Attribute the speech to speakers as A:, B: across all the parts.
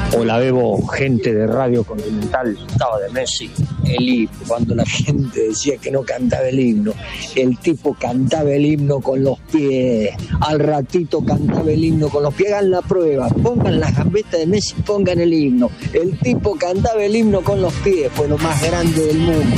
A: Hola, Bebo, gente de Radio Continental, estaba de Messi, el himno, cuando la gente decía que no cantaba el himno, el tipo cantaba el himno con los pies, al ratito cantaba el himno con los pies, hagan la prueba, pongan las gambetas de Messi, pongan el himno, el tipo cantaba el himno con los pies, fue lo más grande del mundo.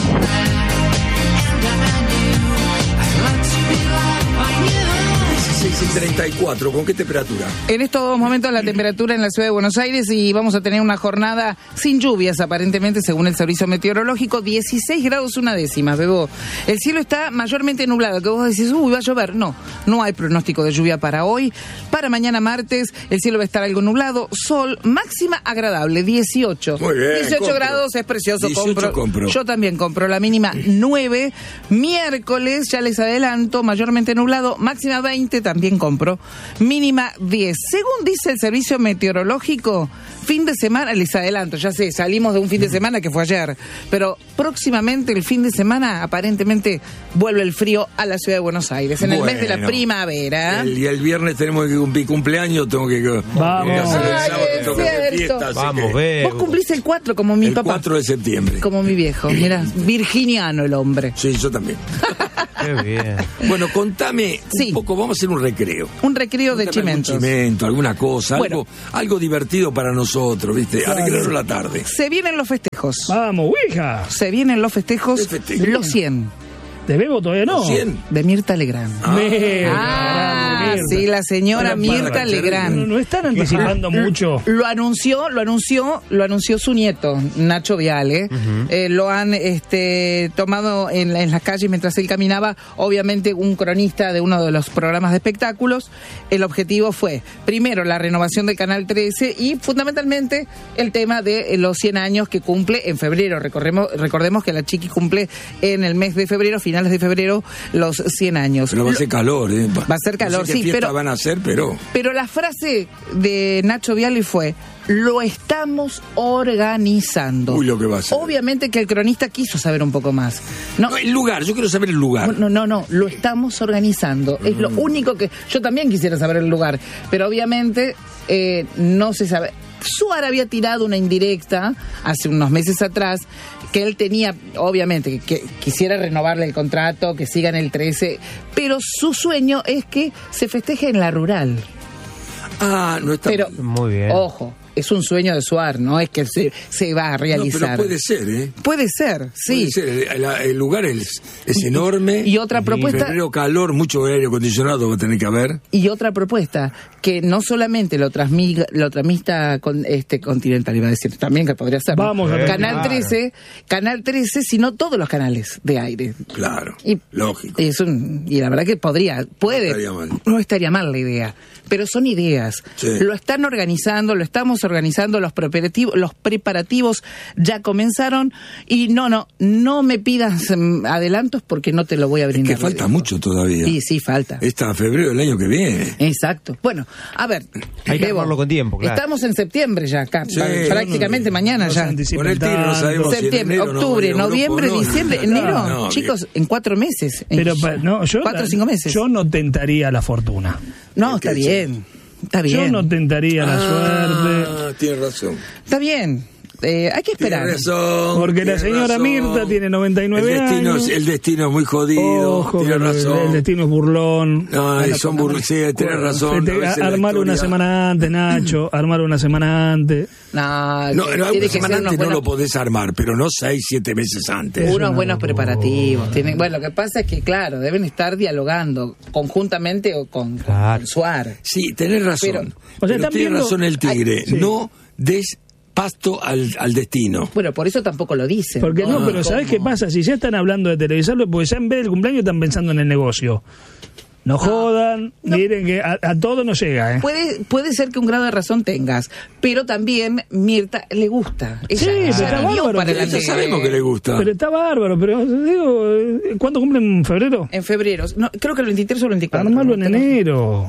B: 16:34, ¿con qué temperatura?
C: En estos momentos la temperatura en la ciudad de Buenos Aires, y vamos a tener una jornada sin lluvias aparentemente según el servicio meteorológico, 16 grados 1 décimas, Bebo. El cielo está mayormente nublado, que vos decís, va a llover. No hay pronóstico de lluvia para hoy. Para mañana martes el cielo va a estar algo nublado, sol, máxima agradable, 18.
B: Muy bien,
C: 18
B: compro.
C: Grados, es precioso,
B: 18 compro.
C: Yo también compro, la mínima 9. Miércoles, ya les adelanto, mayormente nublado, máxima 20, también compro, mínima 10. Según dice el servicio meteorológico, fin de semana, les adelanto, ya sé, salimos de un fin de semana que fue ayer, pero próximamente el fin de semana aparentemente vuelve el frío a la ciudad de Buenos Aires, en el mes de la primavera.
B: Y el viernes tenemos que cumplir cumpleaños, tengo que
D: Vamos.
B: hacer el
C: Ay,
B: sábado,
C: es
B: tengo que hacer
C: cierto.
B: fiesta, así
D: Vamos,
B: que
D: ve.
C: Vos cumplís el 4 como mi
B: el
C: papá.
B: 4 de septiembre.
C: Como mi viejo, mira, virginiano el hombre.
B: Sí, yo también.
D: Qué bien.
B: Bueno, contame
C: Sí.
B: un poco, vamos a hacer un recreo.
C: Un recreo de
B: Contame algún
C: chimentos.
B: chimento, alguna cosa,
C: Bueno.
B: algo divertido para nosotros, ¿viste? Arreglarnos la tarde.
C: Se vienen los festejos.
D: Vamos, Ouija.
C: Se vienen los festejos,
B: ¿Qué festejo?
C: los 100
D: ¿De Bebo todavía no?
B: 100.
C: de Mirta Legrand. Sí, la señora Mirta Legrand.
D: No están anticipando mucho.
C: Lo anunció su nieto, Nacho Viale. Lo han tomado en las calles mientras él caminaba. Obviamente un cronista de uno de los programas de espectáculos. El objetivo fue, primero, la renovación del Canal 13 y fundamentalmente el tema de los 100 años que cumple en febrero. Recordemos que la Chiqui cumple en el mes de febrero, finales de febrero, los 100 años.
B: Pero va a ser calor, ¿eh?
C: Va a ser calor,
B: no sé
C: sí,
B: qué fiesta
C: pero
B: van a hacer, pero
C: la frase de Nacho Viale fue: lo estamos organizando.
B: Uy, lo que va a ser.
C: Obviamente que el cronista quiso saber un poco más.
B: No, el lugar, yo quiero saber el lugar.
C: No, lo estamos organizando. Es lo único que... Yo también quisiera saber el lugar, pero obviamente no se sabe. Suar había tirado una indirecta hace unos meses atrás que él tenía, obviamente, que quisiera renovarle el contrato, que siga en el 13, pero su sueño es que se festeje en la rural.
B: No está.
C: Pero,
D: Muy bien.
C: ojo, es un sueño de Suar, no es que se va a realizar.
B: No, pero puede ser, ¿eh?
C: Puede ser, sí.
B: Puede ser. El lugar es enorme.
C: Y otra propuesta...
B: Febrero, calor, mucho aire acondicionado va a tener que haber.
C: Y otra propuesta, que no solamente lo transmita con Continental, iba a decir, también que podría ser, ¿no?
D: Vamos a
C: Canal 13, sino todos los canales de aire.
B: Claro, lógico.
C: Y la verdad que no estaría mal la idea, pero son ideas.
B: Sí.
C: Lo están organizando, lo estamos organizando, los preparativos ya comenzaron, y no me pidas adelantos porque no te lo voy a brindar.
B: Es que falta mucho todavía.
C: Sí, falta.
B: Está febrero del año que viene.
C: Exacto. Bueno, a ver.
D: Hay que armarlo con tiempo, claro.
C: Estamos en septiembre ya, acá,
B: Sí,
C: prácticamente mañana
D: no
C: ya.
D: se anticipen
B: Con el tigre no sabemos si en
C: Septiembre,
B: enero no
C: octubre,
B: va a ir a
C: noviembre,
B: Europa o no.
C: diciembre, enero.
B: No,
C: Chicos, en 4 meses.
D: Pero yo
C: 4 o 5 meses.
D: Yo no tentaría la fortuna.
C: No, está bien. Está bien.
D: Yo no tentaría la suerte.
B: Tienes razón.
C: Está bien. Hay que esperar.
B: Tienes razón.
D: Porque la
B: tienes
D: señora
B: razón.
D: Mirta tiene 99 años.
B: El destino es muy jodido.
D: Ojo,
B: Tienes
D: que
B: razón.
D: el destino es burlón.
B: No, son burros. Sí, tienes razón. A veces la
D: Armar una
B: historia-
D: semana antes, Nacho. Armar una semana antes.
B: No,
C: tiene
B: una
C: que
B: semana
C: ser
B: antes no lo podés armar, pero no 6, 7 meses antes.
C: unos buenos preparativos. Bueno, lo que pasa es que, claro, deben estar dialogando conjuntamente o con Suar.
B: Sí, tenés razón.
C: Pero-
D: O sea,
B: pero
D: están
B: tiene
D: viendo-
B: razón el tigre.
D: Sí.
B: No des pasto al destino.
C: Bueno, por eso tampoco lo dicen.
D: Porque no, pero ¿sabés qué pasa? Si ya están hablando de televisarlo, porque ya en vez del cumpleaños están pensando en el negocio. No jodan, miren que a todo no llega, ¿eh?
C: Puede ser que un grado de razón tengas, pero también Mirta le gusta.
D: Sí, pero está bárbaro,
C: para
D: pero
C: la
B: Ya
C: tele.
B: sabemos que le gusta.
D: Pero está bárbaro, pero digo, ¿cuándo cumplen en febrero?
C: En febrero, no, creo que el 23 o el 24.
D: Armarlo en
C: No tengo-
D: enero.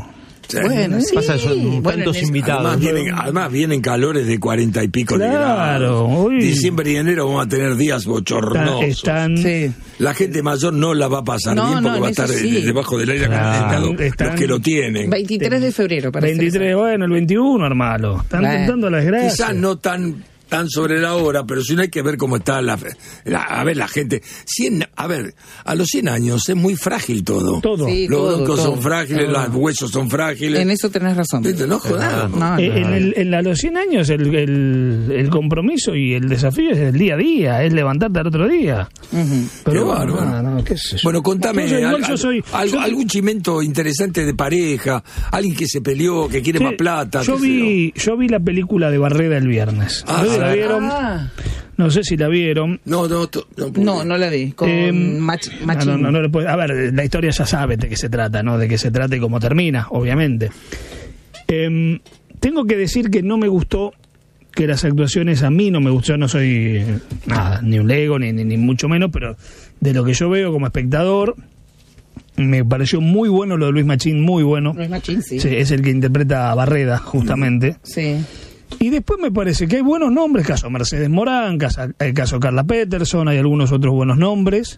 B: Sí.
C: Bueno, sí.
E: Pasa, son tantos invitados.
B: Además vienen calores de 40 y pico de
D: Claro,
B: grados.
D: uy.
B: Diciembre y enero vamos a tener días bochornosos.
D: Están
C: Sí.
B: La gente mayor no la va a pasar
C: No,
B: bien porque
C: no,
B: va a
C: en eso
B: estar
C: sí.
B: debajo del aire
D: Claro,
B: acondicionado
D: están-
B: los que lo tienen.
C: 23 de febrero, para
D: 23, bueno, el 21, hermano. Están
C: Bueno.
D: contando las gracias.
B: Quizás no tan sobre la hora, pero si no hay que ver cómo está la gente. A los 100 años es muy frágil todo.
D: Todo.
C: Sí.
B: Los
C: todo,
B: broncos
C: todo.
B: son frágiles,
C: Todo.
B: los huesos son frágiles.
C: En eso tenés razón.
B: ¿Viste? No jodamos.
C: No,
D: En los 100 años el compromiso y el desafío es el día a día, es levantarte al otro día.
C: Ujú.
D: Pero
B: Qué
D: bueno,
B: bárbaro.
D: qué sé yo.
B: Bueno, contame
D: Yo soy-
B: algún chimento interesante de pareja, alguien que se peleó, que quiere
D: Sí,
B: más plata.
D: Yo
B: qué
D: vi la película de Barreda el viernes.
B: Ah,
D: No sé si
B: sí.
D: la vieron. No sé si la vieron.
B: sé yo.
C: No, no la vi. Con Machín.
D: No le puede- a ver, la historia ya sabe de qué se trata, ¿no? De qué se trata y cómo termina, obviamente. Tengo que decir que no me gustó, que las actuaciones a mí no me gustó. Yo no soy nada, ni un lego, ni mucho menos, pero de lo que yo veo como espectador, me pareció muy bueno lo de Luis Machín, muy bueno.
C: Luis Machín, sí.
D: Sí, es el que interpreta a Barreda, justamente.
C: Sí.
D: Y después me parece que hay buenos nombres, caso Mercedes Morán, el caso Carla Peterson, hay algunos otros buenos nombres,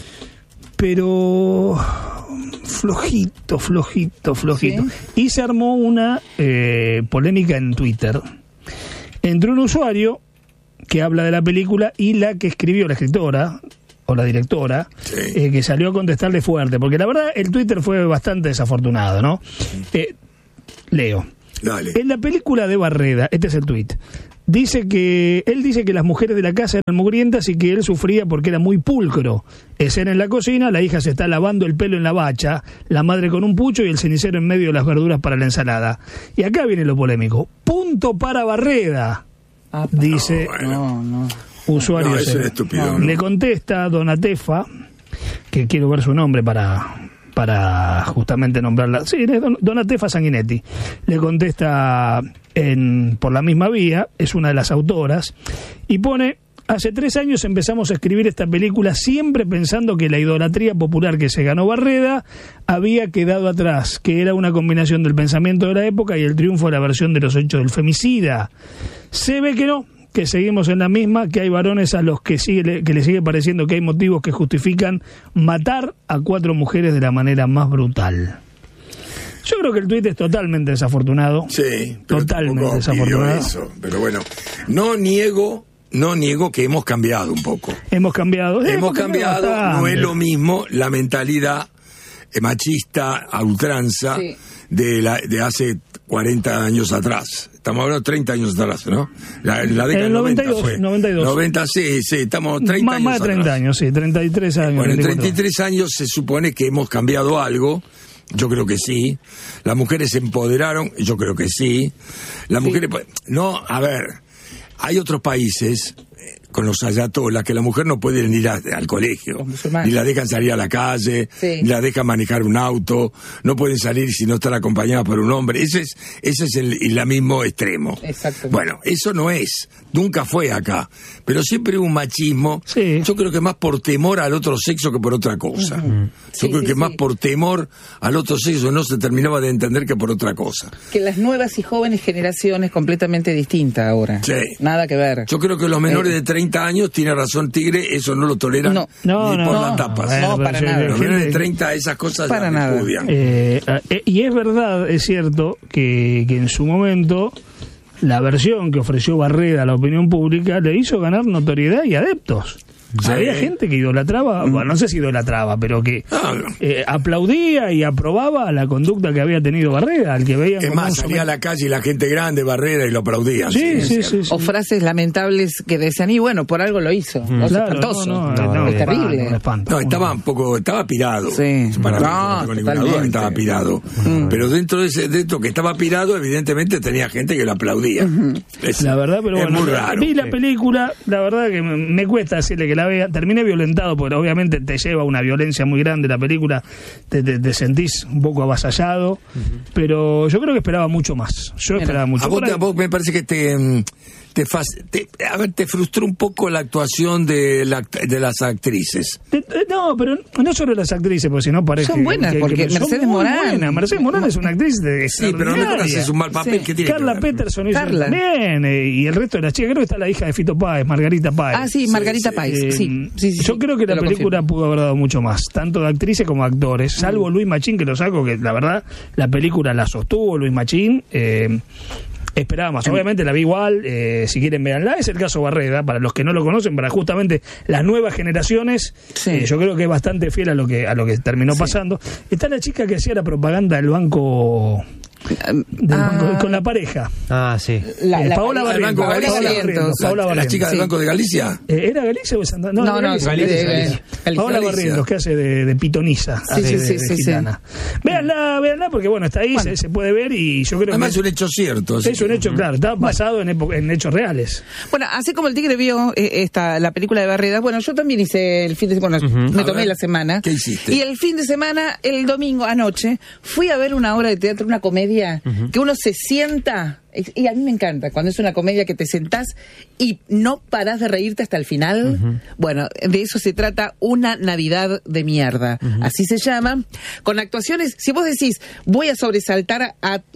D: pero flojito.
C: ¿Sí?
D: Y se armó una polémica en Twitter entre un usuario que habla de la película y la que escribió, la escritora o la directora,
B: Sí.
D: que salió a contestarle fuerte, porque la verdad el Twitter fue bastante desafortunado, ¿no? Leo.
B: Dale.
D: En la película de Barreda, este es el tuit, él dice que las mujeres de la casa eran mugrientas y que él sufría porque era muy pulcro. Escena en la cocina, la hija se está lavando el pelo en la bacha, la madre con un pucho y el cenicero en medio de las verduras para la ensalada. Y acá viene lo polémico. Punto para Barreda,
C: Ah,
D: dice
C: no.
D: usuario.
B: No, eso
D: ese.
B: es estúpido.
D: Le contesta Donatefa, que quiero ver su nombre para justamente nombrarla. Sí, es Donatefa Sanguinetti. Le contesta por la misma vía, es una de las autoras, y pone: hace 3 años empezamos a escribir esta película siempre pensando que la idolatría popular que se ganó Barreda había quedado atrás, que era una combinación del pensamiento de la época y el triunfo de la versión de los hechos del femicida. Se ve que no, que seguimos en la misma, que hay varones a los que le sigue pareciendo que hay motivos que justifican matar a 4 mujeres de la manera más brutal. Yo creo que el tuit es totalmente desafortunado.
B: Sí, pero
D: Totalmente
B: tampoco pidió
D: desafortunado.
B: eso. Pero bueno, no niego que hemos cambiado un poco.
D: Hemos cambiado.
B: Hemos cambiado,
D: bastante.
B: no es lo mismo la mentalidad machista a ultranza
C: Sí.
B: de hace 40 años atrás. Estamos hablando de 30 años atrás, ¿no? La década del 90 fue.
D: 92.
B: 90, sí, estamos 30 años
D: Más de 30
B: atrás.
D: años, sí, 33 años.
B: Bueno, en
D: 34.
B: 33 años se supone que hemos cambiado algo. Yo creo que sí. Las mujeres se empoderaron. Yo creo que sí. Las mujeres... No, a ver. Hay otros países con los ayatolas que la mujer no puede ir al colegio.
C: Los musulmanes.
B: Ni la dejan salir a la calle.
C: Sí.
B: Ni la dejan manejar un auto. No pueden salir si no están acompañadas por un hombre. Ese es el islamismo extremo.
C: Exacto.
B: Bueno, eso no es. Nunca fue acá. Pero siempre hubo un machismo.
D: Sí.
B: Yo creo que más por temor al otro sexo que por otra cosa. Yo
C: Sí,
B: creo
C: sí,
B: que más
C: sí.
B: por temor al otro sexo no se terminaba de entender que por otra cosa.
C: Que las nuevas y jóvenes generaciones completamente distinta ahora.
B: Sí.
C: Nada que ver.
B: Yo creo que los menores de 30 años, tiene razón Tigre, eso no lo toleran
C: No.
B: ni
D: No,
B: por
D: no.
B: las tapas.
D: Bueno,
C: No,
D: pero
C: para
D: yo-
C: nada.
B: Los
D: gente-
B: menores de 30 esas cosas
C: Para
B: las
C: nada.
B: repudian.
D: Y es verdad, es cierto, que en su momento la versión que ofreció Barreda a la opinión pública le hizo ganar notoriedad y adeptos.
B: Sí.
D: Había gente que idolatraba, bueno, no sé si idolatraba, pero que
B: Ah, no.
D: aplaudía y aprobaba la conducta que había tenido Barreda, al que veían
B: Es
D: como
B: más,
D: un
B: salía a la calle y la gente grande, Barrera, y lo aplaudían.
D: Sí, sí, sí.
C: O frases lamentables que decían, y bueno, por algo lo hizo. O sea,
D: Claro,
C: espantoso.
D: no,
C: es terrible.
D: un espanto.
B: No, estaba pirado.
C: Sí.
B: Para mí,
C: No,
B: no tengo ninguna
C: totalmente.
B: duda, estaba pirado. Pero dentro de esto que estaba pirado, evidentemente tenía gente que lo aplaudía.
D: La verdad, pero
B: es
D: bueno,
B: muy raro.
D: vi la película, la verdad que me cuesta decirle que la vea, terminé violentado, porque obviamente te lleva a una violencia muy grande la película, te sentís un poco avasallado, pero yo creo que esperaba mucho más. Yo esperaba mucho.
B: A vos me parece que te frustró un poco la actuación de las actrices.
D: No, pero no solo las actrices, porque si no parece...
C: Son buenas, porque Mercedes Morán...
D: Mercedes Morán es una actriz
B: sí, pero no me haces un mal papel. ¿Qué tiene
D: Carla Peterson hizo también, y el resto de las chicas. Creo que está la hija de Fito Páez, Margarita Páez.
C: Ah, sí, Margarita Páez. Sí.
D: Yo creo que la película pudo haber dado mucho más, tanto de actrices como de actores, salvo Luis Machín, que lo saco, que la verdad, la película la sostuvo Luis Machín. Esperábamos, obviamente la vi igual, si quieren véanla, es el caso Barreda, para los que no lo conocen, para justamente las nuevas generaciones, yo creo que es bastante fiel a lo que terminó pasando. Está la chica que hacía la propaganda del banco... con la pareja.
E: Sí.
D: Paola Barrientos.
B: ¿La chica del Banco de Galicia?
D: ¿Era Galicia o Santa? No,
E: Galicia.
D: Paola Barrientos, que hace de pitonisa. De gitana. Véanla, porque bueno, está ahí, se puede ver y yo creo que...
B: Además es un hecho cierto.
D: Es un hecho, claro, está basado en hechos reales.
C: Bueno, así como el Tigre vio la película de Barreda, bueno, yo también hice el fin de semana, me tomé la semana.
B: ¿Qué hiciste?
C: Y el fin de semana, el domingo anoche, fui a ver una obra de teatro, una comedia que uno se sienta, y a mí me encanta cuando es una comedia que te sentás y no parás de reírte hasta el final. Bueno, de eso se trata, Una Navidad de Mierda, así se llama, con actuaciones, si vos decís voy a sobresaltar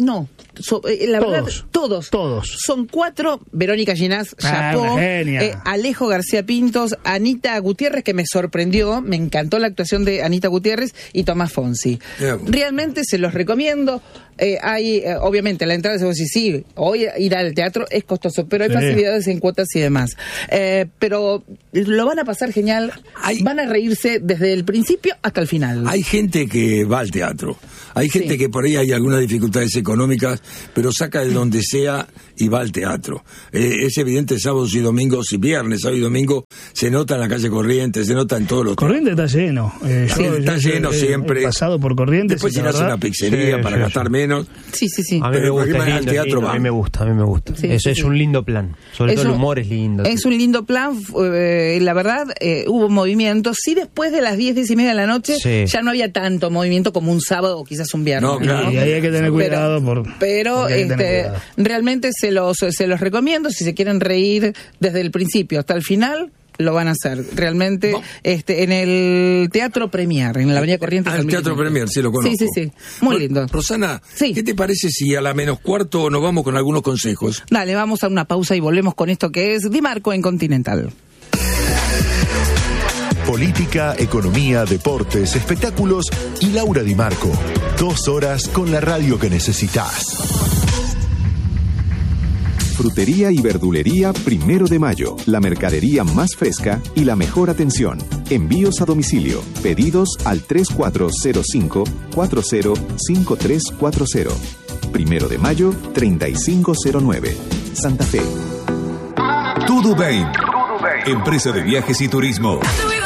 C: la verdad, todos son 4: Verónica Ginás, Chapó, Alejo García Pintos, Anita Gutiérrez, que me sorprendió, me encantó la actuación de Anita Gutiérrez, y Tomás Fonsi. Realmente se los recomiendo. Hay, obviamente, la entrada, sí, hoy ir al teatro es costoso, pero hay facilidades en cuotas y demás. Pero lo van a pasar genial, van a reírse desde el principio hasta el final.
B: Hay gente que va al teatro, hay gente que por ahí hay algunas dificultades económicas, pero saca de donde sea y va al teatro. Es evidente, sábados y domingos y viernes, sábado y domingo, se nota en la calle Corrientes, se nota en todos los...
D: Corrientes está lleno.
B: Está lleno siempre.
D: He pasado por Corrientes.
B: Después irás a una pizzería para gastar menos.
C: Sí.
E: A mí me gusta, a mí me gusta. Eso es un lindo plan. Sobre todo el humor es lindo.
C: Es un lindo plan. La verdad, hubo movimiento. Sí, después de las 10:30 de la noche, ya no había tanto movimiento como un sábado o quizás un viernes.
B: No, claro.
D: Y ahí hay que tener cuidado.
C: Pero realmente se los recomiendo. Si se quieren reír desde el principio hasta el final, lo van a hacer realmente en el Teatro Premier, en la Avenida Corrientes.
B: El Teatro Premier, sí, lo conozco.
C: Sí, muy lindo.
B: Rosana, ¿qué te parece si a la menos cuarto nos vamos con algunos consejos?
C: Dale, vamos a una pausa y volvemos con esto que es Di Marco en Continental.
F: Política, economía, deportes, espectáculos y Laura Di Marco. 2 horas con la radio que necesitas.
G: Frutería y verdulería 1 de Mayo. La mercadería más fresca y la mejor atención. Envíos a domicilio. Pedidos al 3405-405340. 1 de Mayo, 3509. Santa Fe.
H: Tudo Bem. Empresa de viajes y turismo.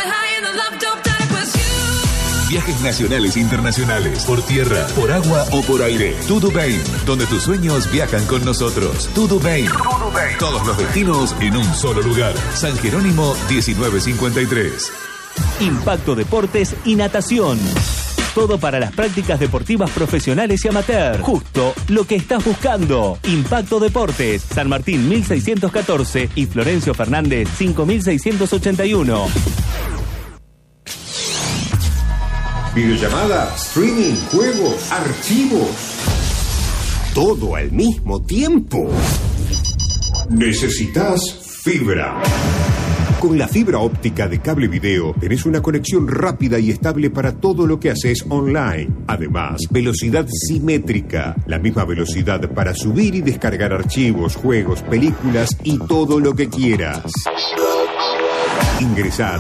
H: Viajes nacionales e internacionales, por tierra, por agua o por aire. Tudo Bem, donde tus sueños viajan con nosotros. Tudo Bem. Todos los destinos en un solo lugar. San Jerónimo 1953.
I: Impacto Deportes y Natación. Todo para las prácticas deportivas profesionales y amateur. Justo lo que estás buscando. Impacto Deportes, San Martín 1614 y Florencio Fernández 5681.
J: Videollamada, streaming, juegos, archivos. Todo al mismo tiempo. Necesitas fibra. Con la fibra óptica de Cable Video tenés una conexión rápida y estable para todo lo que haces online. Además, velocidad simétrica. La misma velocidad para subir y descargar archivos, juegos, películas y todo lo que quieras. Ingresá a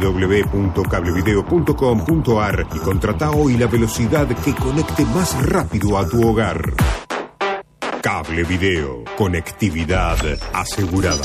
J: www.cablevideo.com.ar y contratá hoy la velocidad que conecte más rápido a tu hogar. Cable Video. Conectividad asegurada.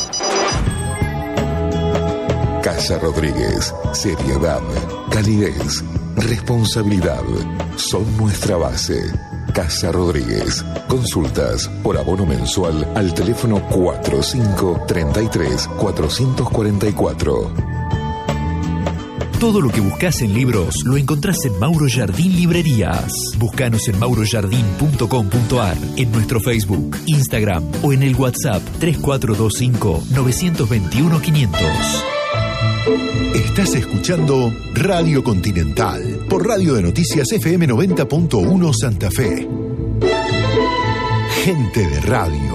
H: Casa Rodríguez. Seriedad, calidez, responsabilidad son nuestra base. Casa Rodríguez. Consultas por abono mensual al teléfono 4533-444.
F: Todo lo que buscas en libros lo encontrás en Mauro Jardín Librerías. Búscanos en maurojardín.com.ar, en nuestro Facebook, Instagram o en el WhatsApp 3425-921-500. Estás escuchando Radio Continental por Radio de Noticias FM 90.1 Santa Fe. Gente de radio.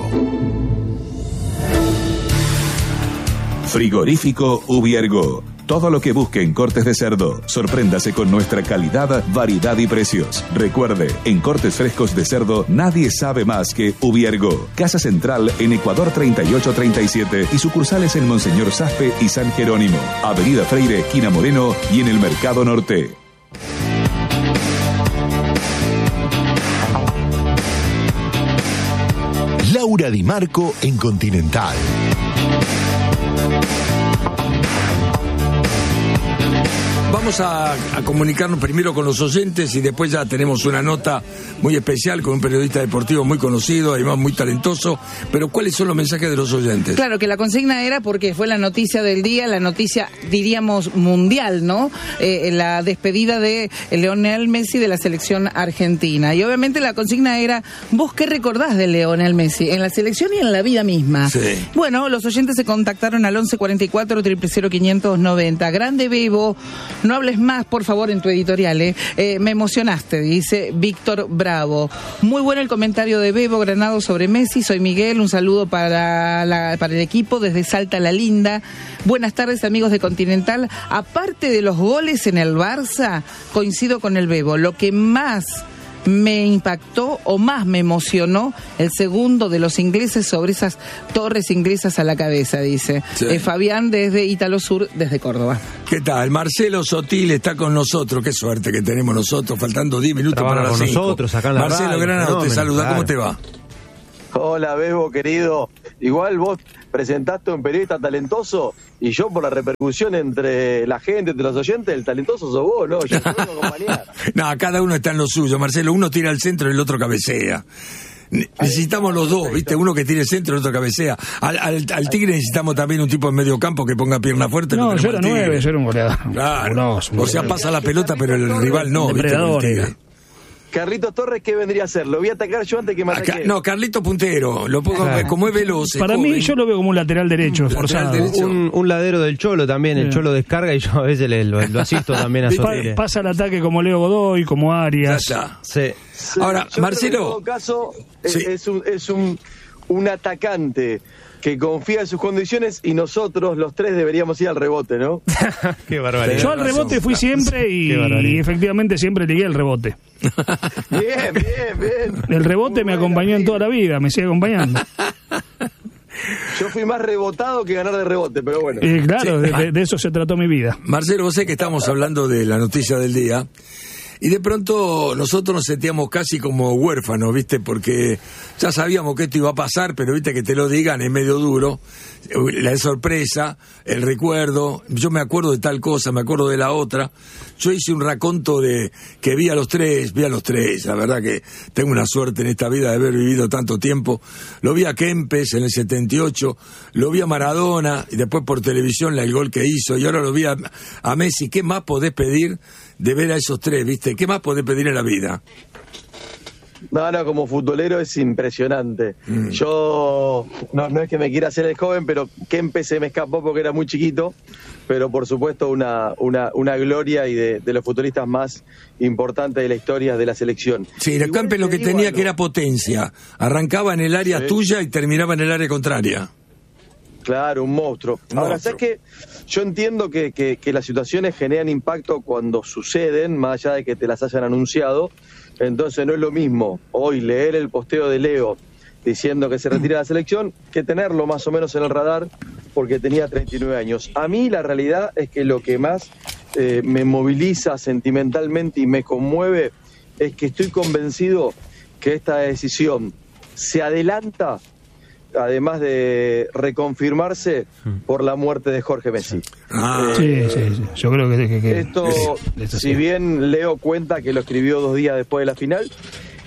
H: Frigorífico Ubiergo. Todo lo que busque en cortes de cerdo. Sorpréndase con nuestra calidad, variedad y precios. Recuerde, en cortes frescos de cerdo nadie sabe más que Ubiergo. Casa Central en Ecuador 3837 y sucursales en Monseñor Saspe y San Jerónimo. Avenida Freire, esquina Moreno y en el Mercado Norte.
F: Laura Di Marco en Continental.
B: Vamos a comunicarnos primero con los oyentes y después ya tenemos una nota muy especial con un periodista deportivo muy conocido, además muy talentoso. Pero ¿cuáles son los mensajes de los oyentes?
C: Claro, que la consigna era porque fue la noticia del día, la noticia, diríamos, mundial, ¿no? La despedida de Lionel Messi de la selección argentina. Y obviamente la consigna era, ¿vos qué recordás de Lionel Messi en la selección y en la vida misma?
B: Sí.
C: Bueno, los oyentes se contactaron al 1144 000 590. Grande Bebo, no hables más, por favor, en tu editorial, me emocionaste, dice Víctor Bravo. Muy bueno el comentario de Bebo Granado sobre Messi. Soy Miguel, un saludo para el equipo desde Salta La Linda. Buenas tardes, amigos de Continental. Aparte de los goles en el Barça, coincido con el Bebo. Lo que más me impactó o más me emocionó el segundo de los ingleses sobre esas torres inglesas a la cabeza, dice. Sí. Fabián desde Ítalo Sur, desde Córdoba.
B: ¿Qué tal? Marcelo Sotil está con nosotros. Qué suerte que tenemos nosotros, faltando 10 minutos para las 5.
E: Nosotros acá en la
B: Marcelo
E: radio,
B: Granado te saluda,
E: claro.
B: ¿Cómo te va?
K: Hola, Bebo, querido. Igual vos presentaste a un periodista talentoso y yo, por la repercusión entre la gente, entre los oyentes, el talentoso sos vos, ¿no? Yo te vengo a acompañar.
B: No, cada uno está en lo suyo, Marcelo. Uno tira al centro y el otro cabecea. Necesitamos los dos, ¿viste? Uno que tire el centro y el otro cabecea. Al Tigre necesitamos también un tipo en medio campo que ponga pierna fuerte.
D: No, yo era 9, yo era un goleador.
B: Claro. O sea, pasa la pelota, pero el rival no, ¿viste?
K: Carlitos Torres, ¿qué vendría a ser? Lo voy a atacar yo antes que me ataque.
B: No, Carlito puntero, lo pongo, como es veloz.
D: Para mí, yo lo veo como un lateral derecho, forzado.
E: Un ladero del Cholo también, sí. El Cholo descarga y yo a veces lo asisto también a Sotil.
D: Pasa el ataque como Leo Godoy, como Arias.
E: Sí.
B: Ahora, Marcelo.
K: En todo caso,
B: sí.
K: es un atacante que confía en sus condiciones y nosotros, los tres, deberíamos ir al rebote, ¿no?
E: Qué barbaridad.
D: Yo al rebote fui siempre y efectivamente siempre ligué el rebote.
K: Bien.
D: El rebote me acompañó en toda la vida, me sigue acompañando.
K: Yo fui más rebotado que ganar de rebote, pero bueno.
D: Claro, sí. de eso se trató mi vida.
B: Marcelo, vos sé que estamos hablando de la noticia del día. Y de pronto nosotros nos sentíamos casi como huérfanos, ¿viste? Porque ya sabíamos que esto iba a pasar, pero viste que te lo digan es medio duro. La sorpresa, el recuerdo, yo me acuerdo de tal cosa, me acuerdo de la otra. Yo hice un raconto de que vi a los tres, la verdad que tengo una suerte en esta vida de haber vivido tanto tiempo. Lo vi a Kempes en el 78, lo vi a Maradona y después por televisión el gol que hizo, y ahora lo vi a Messi. ¿Qué más podés pedir de ver a esos tres, viste? ¿Qué más podés pedir en la vida?
K: No, como futbolero es impresionante. Yo, no es que me quiera hacer el joven, pero Kempes se me escapó porque era muy chiquito, pero por supuesto una gloria y de los futbolistas más importantes de la historia de la selección.
B: Sí, el Kempes lo que tenía que era potencia. Arrancaba en el área tuya y terminaba en el área contraria.
K: Claro, un monstruo. Ahora, ¿sabes qué? Yo entiendo que las situaciones generan impacto cuando suceden, más allá de que te las hayan anunciado. Entonces no es lo mismo hoy leer el posteo de Leo diciendo que se retira de la selección que tenerlo más o menos en el radar porque tenía 39 años. A mí la realidad es que lo que más me moviliza sentimentalmente y me conmueve es que estoy convencido que esta decisión se adelanta, además de reconfirmarse por la muerte de Jorge Messi.
D: Sí. Yo creo que
K: esto, si bien Leo cuenta que lo escribió 2 días después de la final,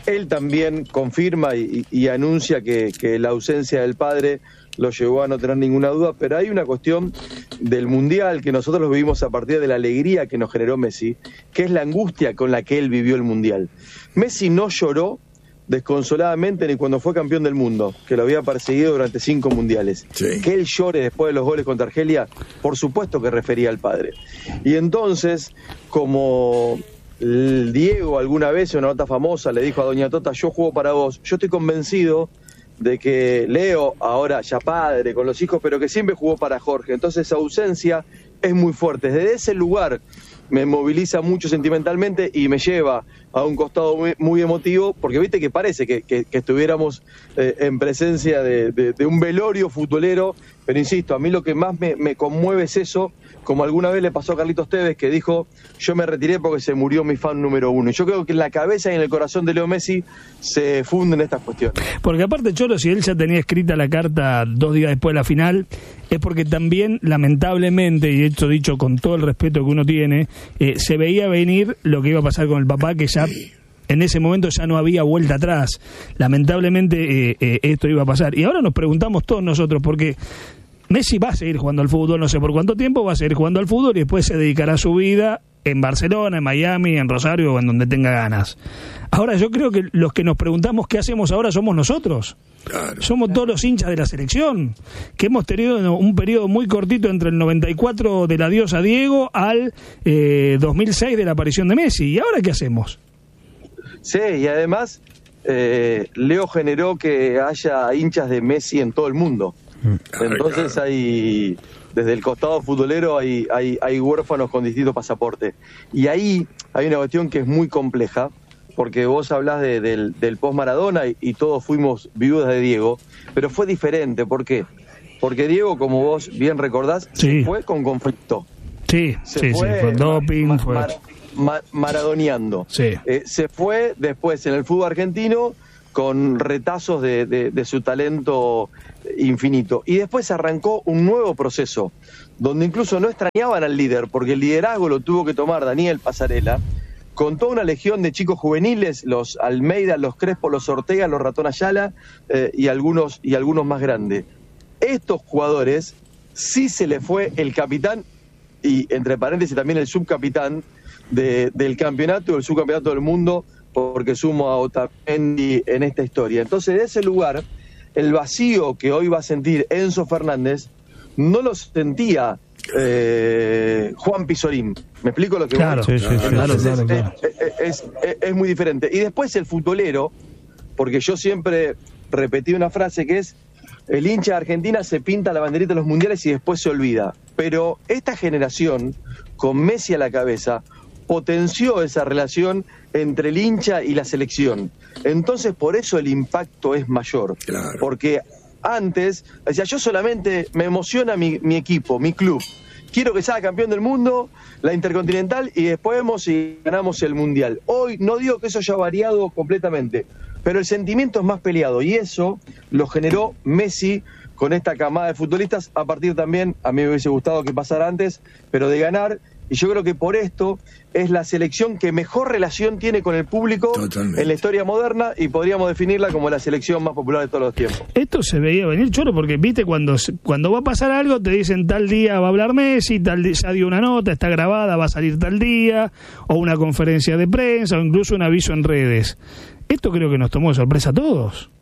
K: él también confirma y anuncia que la ausencia del padre lo llevó a no tener ninguna duda, pero hay una cuestión del Mundial que nosotros lo vivimos a partir de la alegría que nos generó Messi, que es la angustia con la que él vivió el Mundial. Messi no lloró desconsoladamente ni cuando fue campeón del mundo, que lo había perseguido durante 5 mundiales. Sí. Que él llore después de los goles contra Argelia, por supuesto que refería al padre. Y entonces, como el Diego alguna vez en una nota famosa le dijo a Doña Tota, yo juego para vos, yo estoy convencido de que Leo, ahora ya padre, con los hijos, pero que siempre jugó para Jorge. Entonces esa ausencia es muy fuerte. Desde ese lugar me moviliza mucho sentimentalmente y me lleva a un costado muy emotivo, porque viste que parece que estuviéramos en presencia de un velorio futbolero, pero insisto, a mí lo que más me conmueve es eso, como alguna vez le pasó a Carlitos Tevez, que dijo, yo me retiré porque se murió mi fan número 1. Y yo creo que en la cabeza y en el corazón de Leo Messi se funden estas cuestiones.
D: Porque aparte, Cholo, si él ya tenía escrita la carta 2 días después de la final, es porque también, lamentablemente, y esto dicho con todo el respeto que uno tiene, se veía venir lo que iba a pasar con el papá, que ya en ese momento ya no había vuelta atrás. Lamentablemente esto iba a pasar. Y ahora nos preguntamos todos nosotros, porque Messi va a seguir jugando al fútbol, no sé por cuánto tiempo, va a seguir jugando al fútbol y después se dedicará a su vida en Barcelona, en Miami, en Rosario o en donde tenga ganas. Ahora yo creo que los que nos preguntamos qué hacemos ahora somos nosotros. Claro. Somos todos los hinchas de la selección, que hemos tenido un periodo muy cortito entre el 94 del adiós a Diego al 2006 de la aparición de Messi. ¿Y ahora qué hacemos?
K: Sí, y además Leo generó que haya hinchas de Messi en todo el mundo. Entonces hay, desde el costado futbolero hay huérfanos con distintos pasaportes. Y ahí hay una cuestión que es muy compleja, porque vos hablás del post-Maradona y todos fuimos viudas de Diego, pero fue diferente. ¿Por qué? Porque Diego, como vos bien recordás, se fue con conflicto.
D: Sí, fue con doping,
K: maradoneando.
D: Sí.
K: Se fue después en el fútbol argentino con retazos de su talento infinito. Y después arrancó un nuevo proceso, donde incluso no extrañaban al líder, porque el liderazgo lo tuvo que tomar Daniel Pasarela, con toda una legión de chicos juveniles, los Almeida, los Crespo, los Ortega, los Ratón Ayala y algunos más grandes. Estos jugadores sí se le fue el capitán y, entre paréntesis, también el subcapitán del campeonato, el subcampeonato del mundo, porque sumo a Otamendi en esta historia. Entonces, de ese lugar, el vacío que hoy va a sentir Enzo Fernández no lo sentía Juan Pizorín. ¿Me explico lo que voy a decir?
D: Claro.
K: Es muy diferente. Y después el futbolero, porque yo siempre repetí una frase que es: el hincha de Argentina se pinta la banderita de los mundiales y después se olvida. Pero esta generación, con Messi a la cabeza, potenció esa relación entre el hincha y la selección. Entonces, por eso el impacto es mayor. Claro. Porque antes, decía, yo solamente me emociona mi equipo, mi club. Quiero que sea campeón del mundo, la Intercontinental, y después vemos si ganamos el Mundial. Hoy no digo que eso haya variado completamente, pero el sentimiento es más peleado, y eso lo generó Messi con esta camada de futbolistas, a partir también, a mí me hubiese gustado que pasara antes, pero de ganar. Y yo creo que por esto es la selección que mejor relación tiene con el público. Totalmente. En la historia moderna, y podríamos definirla como la selección más popular de todos los tiempos.
D: Esto se veía venir, Cholo, porque viste cuando va a pasar algo, te dicen tal día va a hablar Messi, tal día ya dio una nota, está grabada, va a salir tal día, o una conferencia de prensa, o incluso un aviso en redes. Esto creo que nos tomó de sorpresa a todos.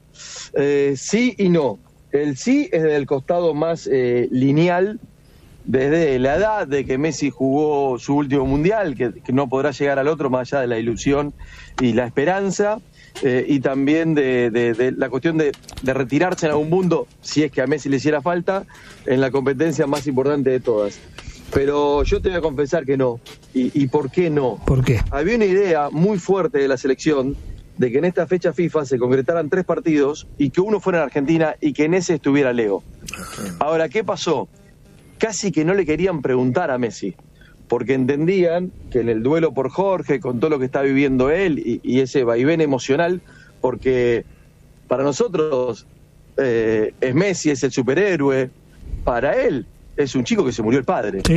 K: Sí y no. El sí es del costado más lineal, desde la edad de que Messi jugó su último mundial, que no podrá llegar al otro más allá de la ilusión y la esperanza, y también de la cuestión de retirarse en algún mundo, si es que a Messi le hiciera falta, en la competencia más importante de todas. Pero yo te voy a confesar que no. ¿Y por qué no?
D: ¿Por qué?
K: Había una idea muy fuerte de la selección de que en esta fecha FIFA se concretaran 3 partidos y que uno fuera en Argentina y que en ese estuviera Leo. Ahora, ¿qué pasó? Casi que no le querían preguntar a Messi, porque entendían que en el duelo por Jorge, con todo lo que está viviendo él y ese vaivén emocional, porque para nosotros es Messi, es el superhéroe, para él es un chico que se murió el padre.
D: Sí.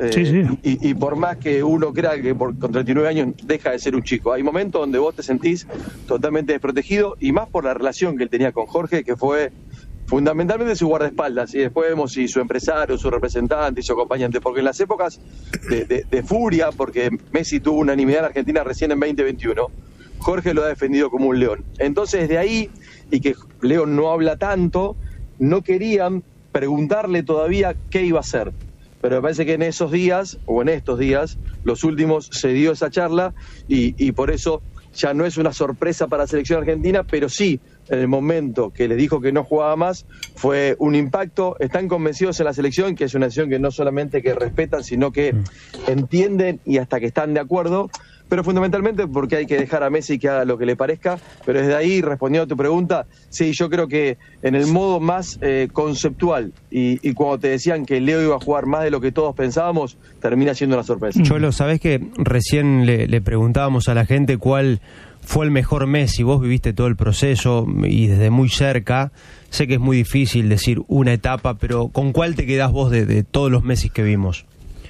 K: Y por más que uno crea que con 39 años deja de ser un chico, hay momentos donde vos te sentís totalmente desprotegido, y más por la relación que él tenía con Jorge, que fue fundamentalmente su guardaespaldas, y después vemos si su empresario, su representante y su acompañante, porque en las épocas de furia, porque Messi tuvo unanimidad en Argentina recién en 2021, Jorge lo ha defendido como un león. Entonces de ahí, y que Leo no habla tanto, no querían preguntarle todavía qué iba a hacer. Pero me parece que en esos días, o en estos días, los últimos, se dio esa charla, y por eso ya no es una sorpresa para la selección argentina, pero sí, en el momento que le dijo que no jugaba más, fue un impacto. Están convencidos en la selección que es una selección que no solamente que respetan, sino que entienden y hasta que están de acuerdo, pero fundamentalmente porque hay que dejar a Messi que haga lo que le parezca. Pero desde ahí, respondiendo a tu pregunta, sí, yo creo que en el modo más conceptual, y cuando te decían que Leo iba a jugar más de lo que todos pensábamos, termina siendo una sorpresa.
E: Cholo, ¿sabés que recién le preguntábamos a la gente cuál fue el mejor Messi? Vos viviste todo el proceso y desde muy cerca. Sé que es muy difícil decir una etapa, pero ¿con cuál te quedás vos de todos los Messi que vimos?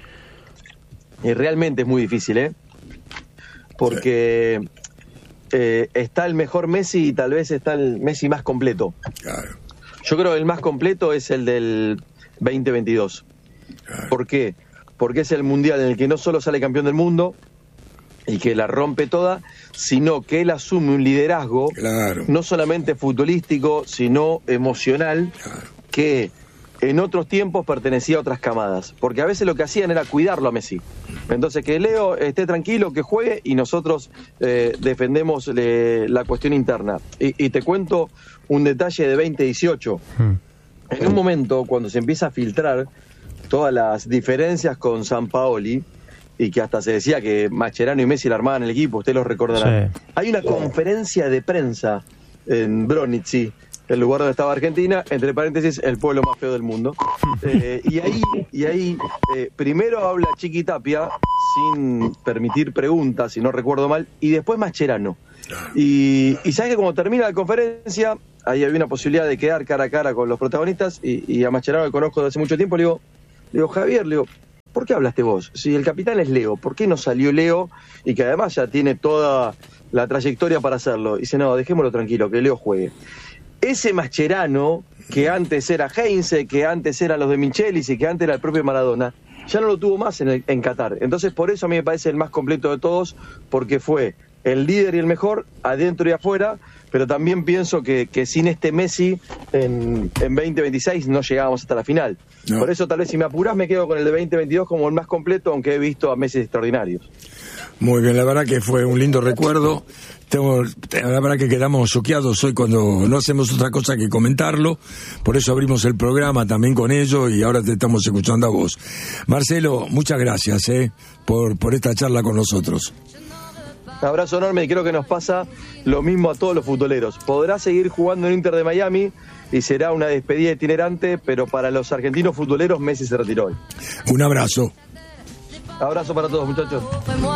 K: Y realmente es muy difícil, porque está el mejor Messi y tal vez está el Messi más completo.
B: Claro.
K: Yo creo que el más completo es el del 2022. Claro. ¿Por qué? Porque es el mundial en el que no solo sale campeón del mundo y que la rompe toda, sino que él asume un liderazgo, claro, no solamente futbolístico, sino emocional, claro, que en otros tiempos pertenecía a otras camadas, porque a veces lo que hacían era cuidarlo a Messi. Entonces, que Leo esté tranquilo, que juegue, y nosotros defendemos la cuestión interna. Y te cuento un detalle de 2018. En un momento, cuando se empieza a filtrar todas las diferencias con Sampaoli, y que hasta se decía que Mascherano y Messi la armaban el equipo, usted lo recordará. Sí. Hay una conferencia de prensa en Bronici, el lugar donde estaba Argentina, entre paréntesis, el pueblo más feo del mundo. Y ahí primero habla Chiqui Tapia, sin permitir preguntas, si no recuerdo mal, y después Mascherano. Y sabes que cuando termina la conferencia, ahí había una posibilidad de quedar cara a cara con los protagonistas, y a Mascherano, que conozco desde hace mucho tiempo, le digo, Javier, ¿por qué hablaste vos? Si el capitán es Leo, ¿por qué no salió Leo? Y que además ya tiene toda la trayectoria para hacerlo. Y dice, no, dejémoslo tranquilo, que Leo juegue. Ese Mascherano, que antes era Heinze, que antes eran los de Michelis y que antes era el propio Maradona, ya no lo tuvo más en Qatar. Entonces, por eso a mí me parece el más completo de todos, porque fue el líder y el mejor, adentro y afuera, pero también pienso que sin este Messi en 2026 no llegábamos hasta la final. No. Por eso, tal vez, si me apurás, me quedo con el de 2022 como el más completo, aunque he visto a Messi extraordinarios.
B: Muy bien, la verdad que fue un lindo recuerdo. La verdad que quedamos choqueados hoy cuando no hacemos otra cosa que comentarlo. Por eso abrimos el programa también con ello, y ahora te estamos escuchando a vos. Marcelo, muchas gracias por esta charla con nosotros.
K: Un abrazo enorme, y creo que nos pasa lo mismo a todos los futboleros. Podrá seguir jugando en Inter de Miami y será una despedida itinerante, pero para los argentinos futboleros Messi se retiró hoy.
B: Un abrazo.
K: Abrazo para todos, muchachos.